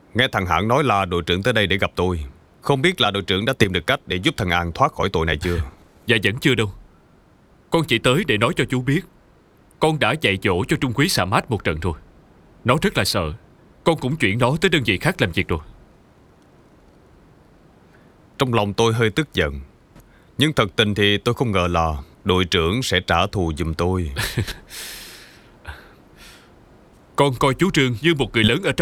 Nghe thằng Hạng nói là đội trưởng tới đây để gặp tôi. Không biết là đội trưởng đã tìm được cách để giúp thằng An thoát khỏi tội này chưa? Dạ vẫn chưa đâu. Con chỉ tới để nói cho chú biết con đã dạy dỗ cho Trung Quý Sa Mát một trận rồi. Nó rất là sợ. Con cũng chuyển nó tới đơn vị khác làm việc rồi. Trong lòng tôi hơi tức giận, nhưng thật tình thì tôi không ngờ là đội trưởng sẽ trả thù giùm tôi. Con coi chú Trương như một người lớn ở trong